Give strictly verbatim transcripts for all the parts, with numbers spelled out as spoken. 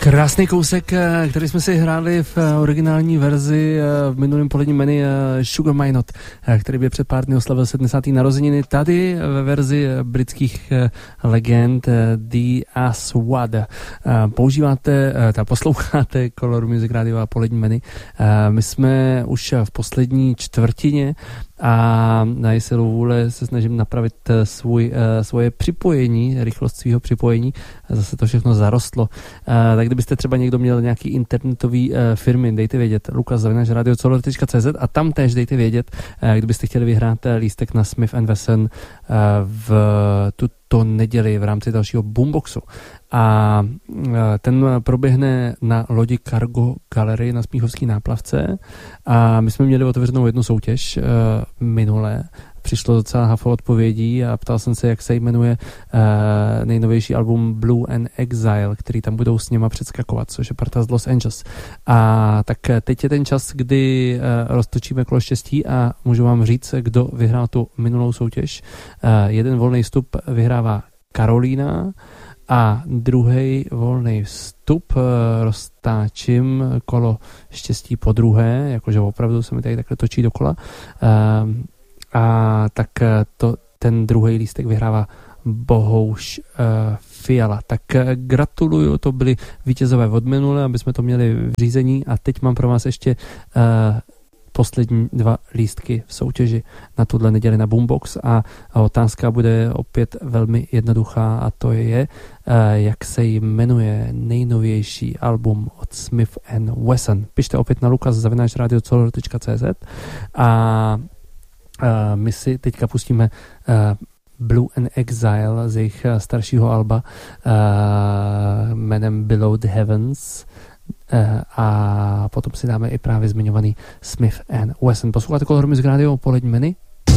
Krásný kousek, který jsme si hráli v originální verzi v minulém poledním menu Sugar My Not, který by před pár dny oslavil sedmdesáté narozeniny. Tady ve verzi britských legend The Aswad. Používáte, ta posloucháte Color Music Radio a polední menu. My jsme už v poslední čtvrtině a na silou vůle se snažím napravit svůj, svoje připojení, rychlost svého připojení. Zase to všechno zarostlo. Tak kdybyste třeba někdo měl nějaký internetový firmy, dejte vědět lukas zavináč radio color tečka cé zet a tam též dejte vědět, kdybyste chtěli vyhrát lístek na Smith and Wesson v tuto neděli v rámci dalšího Boomboxu. A ten proběhne na lodi Cargo Gallery na Smíchovský náplavce a my jsme měli otevřenou jednu soutěž minule. Přišlo docela hafo odpovědí a ptal jsem se, jak se jmenuje uh, nejnovější album Blue and Exile, který tam budou s něma předskakovat, což je parta z Los Angeles. A tak teď je ten čas, kdy uh, roztočíme kolo štěstí a můžu vám říct, kdo vyhrál tu minulou soutěž. Uh, jeden volný vstup vyhrává Karolína a druhý volný vstup uh, roztáčím kolo štěstí po druhé, jakože opravdu se mi tady takhle točí dokola. Uh, A tak to, ten druhý lístek vyhrává Bohouš uh, Fiala. Tak uh, gratuluju, to byli vítězové od minule, aby jsme to měli v řízení a teď mám pro vás ještě uh, poslední dva lístky v soutěži na tuhle neděli na Boombox a, a otázka bude opět velmi jednoduchá a to je, uh, jak se jmenuje nejnovější album od Smith and Wesson. Pište opět na lukas zavináč radio color tečka cé zet a Uh, my si teďka pustíme uh, Blue and Exile z jejich uh, staršího alba uh, jménem Below the Heavens uh, a potom si dáme i právě zmiňovaný Smith and Wesson. Posloucháte Color Music Radio polední menu?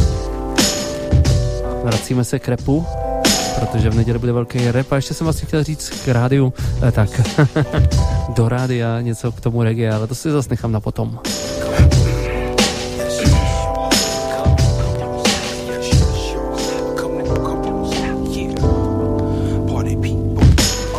Vracíme se k rapu, protože v neděli bude velký rap a ještě jsem vlastně chtěl říct k rádiu, eh, tak do rádia něco k tomu reggae, ale to si zase nechám na potom.